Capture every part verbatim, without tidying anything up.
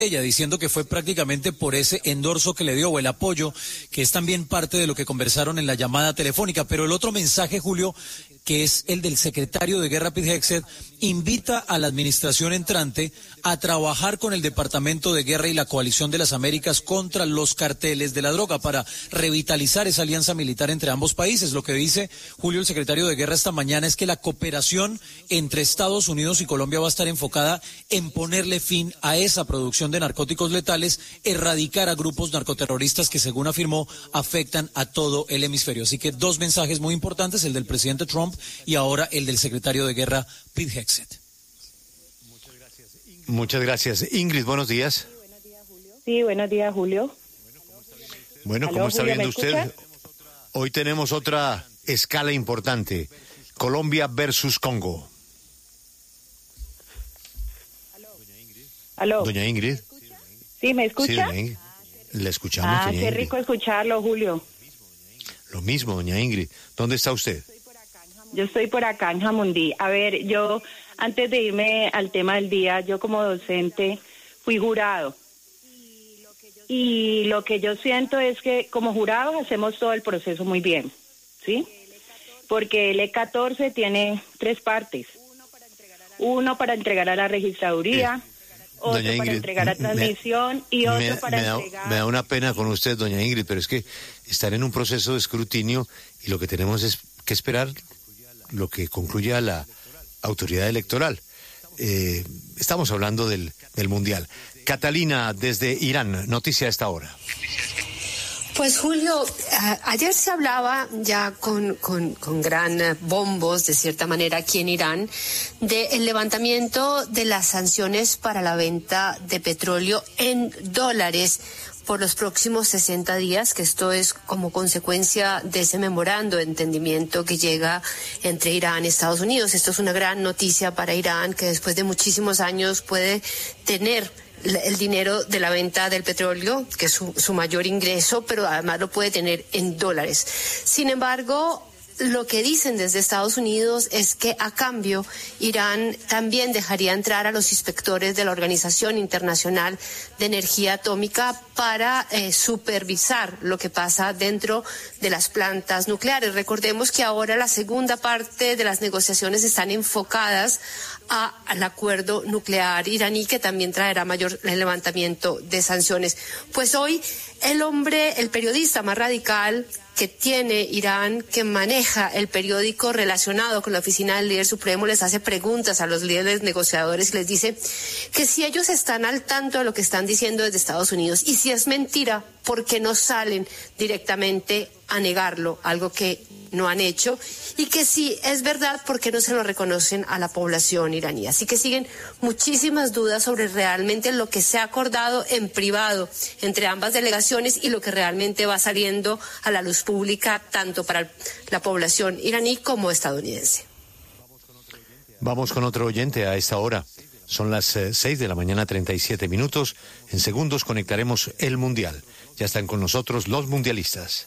ella, diciendo que fue prácticamente por ese endorso que le dio o el apoyo, que es también parte de lo que conversaron en la llamada telefónica. Pero el otro mensaje, Julio, que es el del secretario de Guerra, Pete Hegseth, invita a la administración entrante a trabajar con el Departamento de Guerra y la Coalición de las Américas contra los carteles de la droga para revitalizar esa alianza militar entre ambos países. Lo que dice Julio, el secretario de Guerra, esta mañana es que la cooperación entre Estados Unidos y Colombia va a estar enfocada en ponerle fin a esa producción de narcóticos letales, erradicar a grupos narcoterroristas que, según afirmó, afectan a todo el hemisferio. Así que dos mensajes muy importantes, el del presidente Trump y ahora el del secretario de Guerra, Pete Hegseth. Muchas gracias. Ingrid, buenos días. Sí, buenos días, Julio. Bueno, ¿Aló, ¿cómo está Julio, viendo me usted? escucha? Hoy tenemos otra escala importante. Colombia versus Congo. ¿Aló? Doña Ingrid. ¿Sí, me escucha? Sí, doña Ingrid. Le escuchamos, Ah, doña qué Ingrid. rico escucharlo, Julio. Lo mismo, doña Ingrid. ¿Dónde está usted? Yo estoy por acá en Jamundí. A ver, yo, antes de irme al tema del día, yo como docente fui jurado. Y lo que yo siento es que como jurados hacemos todo el proceso muy bien, ¿sí? Porque el E catorce tiene tres partes. Uno para entregar a la registraduría, Eh, otro doña para Ingrid, entregar a me- transmisión y otro me, para me da, entregar... me da una pena con usted, doña Ingrid, pero es que están en un proceso de escrutinio y lo que tenemos es que esperar lo que concluya la autoridad electoral. Eh, estamos hablando del, del Mundial. Catalina, desde Irán, noticia a esta hora. Pues Julio, a- ayer se hablaba ya con, con, con gran eh, bombos, de cierta manera, aquí en Irán, del levantamiento de las sanciones para la venta de petróleo en dólares por los próximos sesenta días, que esto es como consecuencia de ese memorando de entendimiento que llega entre Irán y Estados Unidos. Esto es una gran noticia para Irán, que después de muchísimos años puede tener el dinero de la venta del petróleo, que es su, su mayor ingreso, pero además lo puede tener en dólares. Sin embargo, lo que dicen desde Estados Unidos es que a cambio Irán también dejaría entrar a los inspectores de la Organización Internacional de Energía Atómica para eh, supervisar lo que pasa dentro de las plantas nucleares. Recordemos que ahora la segunda parte de las negociaciones están enfocadas a, al acuerdo nuclear iraní, que también traerá mayor levantamiento de sanciones. Pues hoy el hombre, el periodista más radical que tiene Irán, que maneja el periódico relacionado con la oficina del líder supremo, les hace preguntas a los líderes negociadores y les dice que si ellos están al tanto de lo que están diciendo desde Estados Unidos y si es mentira, ¿por qué no salen directamente a negarlo? Algo que no han hecho. Y que si es verdad, ¿por qué no se lo reconocen a la población iraní? Así que siguen muchísimas dudas sobre realmente lo que se ha acordado en privado entre ambas delegaciones y lo que realmente va saliendo a la luz pública, tanto para la población iraní como estadounidense. Vamos con otro oyente a esta hora. Son las eh, seis de la mañana, treinta y siete minutos. En segundos conectaremos el Mundial. Ya están con nosotros los mundialistas.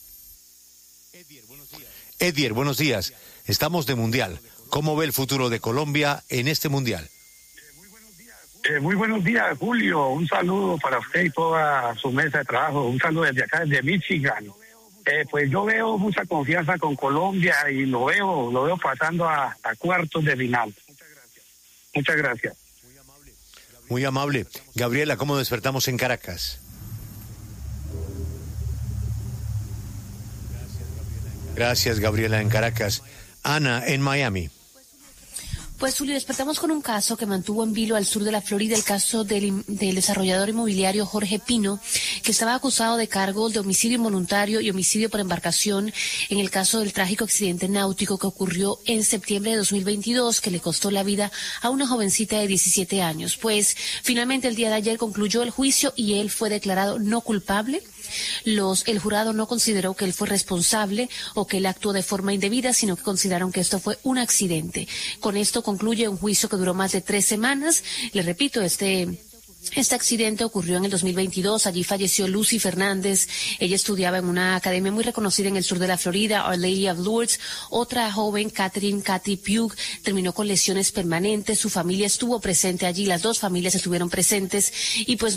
Edier, buenos días. Estamos de Mundial. ¿Cómo ve el futuro de Colombia en este Mundial? Eh, muy buenos días, Julio. Un saludo para usted y toda su mesa de trabajo. Un saludo desde acá, desde Michigan. Eh, pues yo veo mucha confianza con Colombia y lo veo, lo veo pasando a, a cuartos de final. Muchas gracias. Muy amable. Gabriela, ¿cómo despertamos en Caracas? Gracias, Gabriela, en Caracas. Ana, en Miami. Pues, Julio, despertamos con un caso que mantuvo en vilo al sur de la Florida, el caso del, del desarrollador inmobiliario Jorge Pino, que estaba acusado de cargos de homicidio involuntario y homicidio por embarcación en el caso del trágico accidente náutico que ocurrió en septiembre de dos mil veintidós, que le costó la vida a una jovencita de diecisiete años. Pues, finalmente, el día de ayer concluyó el juicio y él fue declarado no culpable. Los, el jurado no consideró que él fue responsable o que él actuó de forma indebida, sino que consideraron que esto fue un accidente. Con esto concluye un juicio que duró más de tres semanas. Le repito, este Este accidente ocurrió en el dos mil veintidós. Allí falleció Lucy Fernández. Ella estudiaba en una academia muy reconocida en el sur de la Florida, Our Lady of Lourdes. Otra joven, Catherine Cathy Pugh, terminó con lesiones permanentes. Su familia estuvo presente allí. Las dos familias estuvieron presentes y pues